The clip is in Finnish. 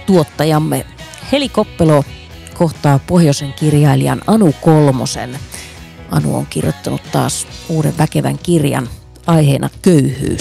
tuottajamme Heli Koppelo kohtaa pohjoisen kirjailijan Anu Kolmosen. Anu on kirjoittanut taas uuden väkevän kirjan aiheena köyhyys.